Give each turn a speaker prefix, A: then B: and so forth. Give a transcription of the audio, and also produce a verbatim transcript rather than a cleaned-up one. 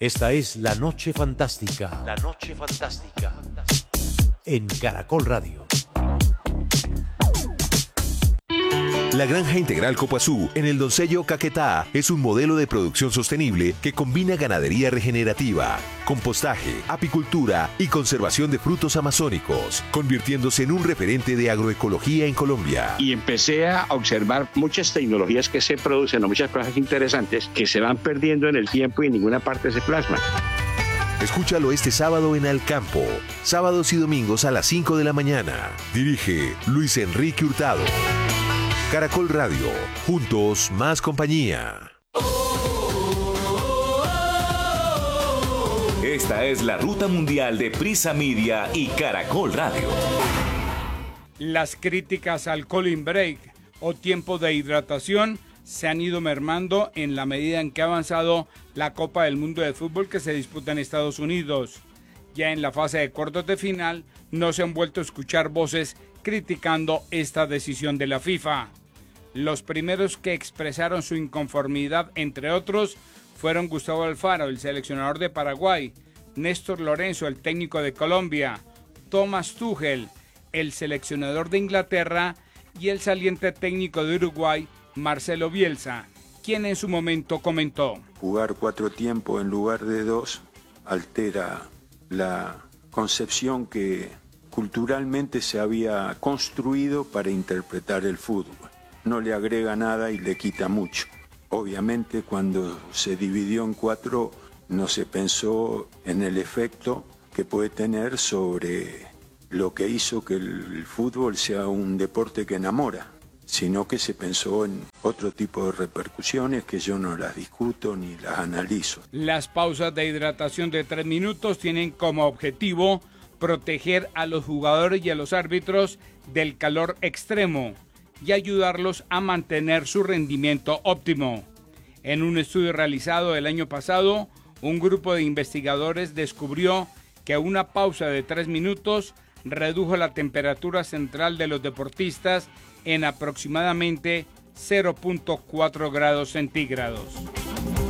A: Esta es La Noche Fantástica. La Noche Fantástica. En Caracol Radio.
B: La Granja Integral Copazú, en el Doncello Caquetá, es un modelo de producción sostenible que combina ganadería regenerativa, compostaje, apicultura y conservación de frutos amazónicos, convirtiéndose en un referente de agroecología en Colombia.
C: Y empecé a observar muchas tecnologías que se producen, o muchas cosas interesantes que se van perdiendo en el tiempo y en ninguna parte se plasman.
B: Escúchalo este sábado en Al Campo, sábados y domingos a las cinco de la mañana. Dirige Luis Enrique Hurtado. Caracol Radio, juntos más compañía.
D: Esta es la ruta mundial de Prisa Media y Caracol Radio.
E: Las críticas al cooling break o tiempo de hidratación se han ido mermando en la medida en que ha avanzado la Copa del Mundo de Fútbol que se disputa en Estados Unidos. Ya en la fase de cuartos de final no se han vuelto a escuchar voces criticando esta decisión de la FIFA. Los primeros que expresaron su inconformidad, entre otros, fueron Gustavo Alfaro, el seleccionador de Paraguay, Néstor Lorenzo, el técnico de Colombia, Thomas Tuchel, el seleccionador de Inglaterra, y el saliente técnico de Uruguay, Marcelo Bielsa, quien en su momento comentó:
F: jugar cuatro tiempos en lugar de dos altera la concepción que culturalmente se había construido para interpretar el fútbol. No le agrega nada y le quita mucho. Obviamente cuando se dividió en cuatro no se pensó en el efecto que puede tener sobre lo que hizo que el fútbol sea un deporte que enamora, sino que se pensó en otro tipo de repercusiones que yo no las discuto ni las analizo.
E: Las pausas de hidratación de tres minutos tienen como objetivo proteger a los jugadores y a los árbitros del calor extremo y ayudarlos a mantener su rendimiento óptimo. En un estudio realizado el año pasado, un grupo de investigadores descubrió que una pausa de tres minutos redujo la temperatura central de los deportistas en aproximadamente cero punto cuatro grados centígrados.